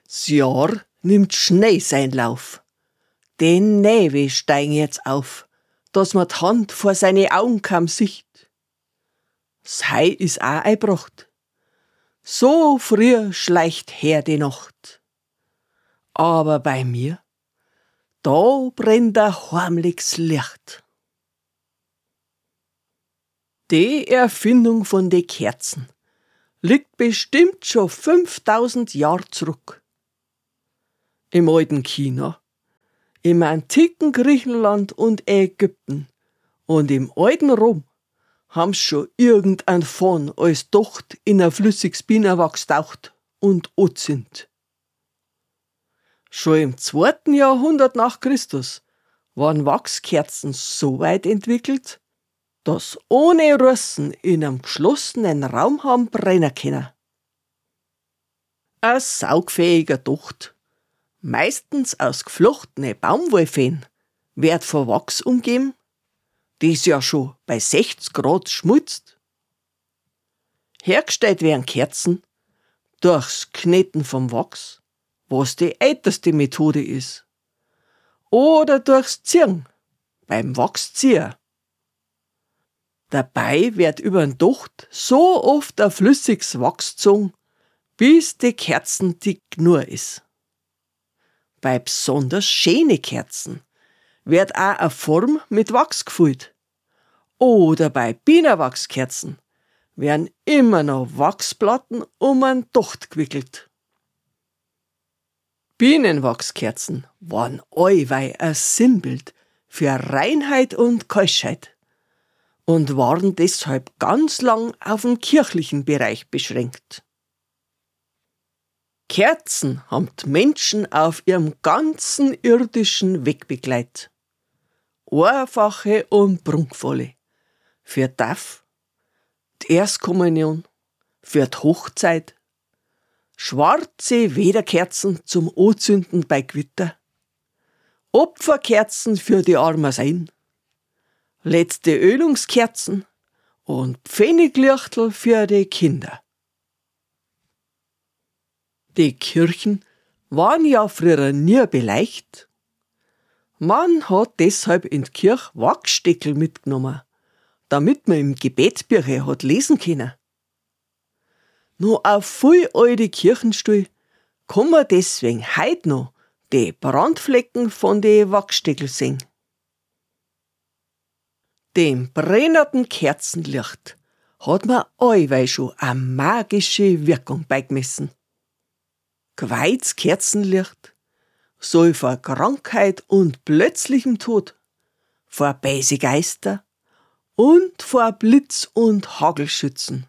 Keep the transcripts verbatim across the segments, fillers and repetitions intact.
Das Jahr nimmt schnell seinen Lauf. Den Näwe steigen jetzt auf, dass man die Hand vor seine Augen kaum sieht. Das Hei is auch einbracht. So früh schleicht her die Nacht. Aber bei mir, da brennt ein heimliches Licht. Die Erfindung von den Kerzen liegt bestimmt schon fünftausend Jahre zurück. Im alten China, im antiken Griechenland und Ägypten und im alten Rom haben's schon irgendein Fahn als Docht in ein flüssiges Bienenwachs taucht und anzündet. Schon im zweiten Jahrhundert nach Christus waren Wachskerzen so weit entwickelt, dass ohne Russen in einem geschlossenen Raum haben brennen können. Ein saugfähiger Docht, meistens aus geflochtene Baumwollfäden, wird von Wachs umgeben, das ja schon bei sechzig Grad schmutzt. Hergestellt werden Kerzen durchs Kneten vom Wachs, was die älteste Methode ist, oder durchs Ziehen beim Wachszieher. Dabei wird über den Docht so oft ein flüssiges Wachs gezogen, bis die Kerzen dick genug ist. Bei besonders schönen Kerzen wird auch eine Form mit Wachs gefüllt. Oder bei Bienenwachskerzen werden immer noch Wachsplatten um einen Docht gewickelt. Bienenwachskerzen waren allweil ein Sinnbild für Reinheit und Keuschheit und waren deshalb ganz lang auf den kirchlichen Bereich beschränkt. Kerzen haben die Menschen auf ihrem ganzen irdischen Weg begleitet. Einfache und prunkvolle. Für die Taufe, die Erstkommunion, für die Hochzeit, schwarze Wederkerzen zum Anzünden bei Gewitter, Opferkerzen für die armen Seelen, letzte Ölungskerzen und Pfenniglichtel für die Kinder. Die Kirchen waren ja früher nie beleicht. Man hat deshalb in die Kirche Wachsstickel mitgenommen, damit man im Gebetsbücher hat lesen können. Nur auf viel alte Kirchenstuhl kann man deswegen heut noch die Brandflecken von den Wachsstickel sehen. Dem brennenden Kerzenlicht hat man allweil schon eine magische Wirkung beigemessen. Geweihtes Kerzenlicht soll vor Krankheit und plötzlichem Tod, vor böse Geister und vor Blitz und Hagel schützen.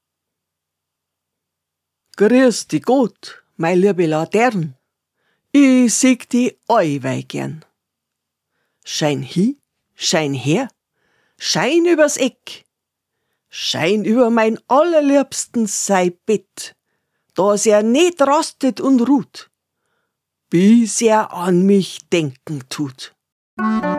Grüß dich Gott, mein liebe Latern, ich sieg die allweil gern. Schein hi, schein her, schein übers Eck, schein über mein allerliebsten sei Bett, dass er nicht rastet und ruht, bis er an mich denken tut.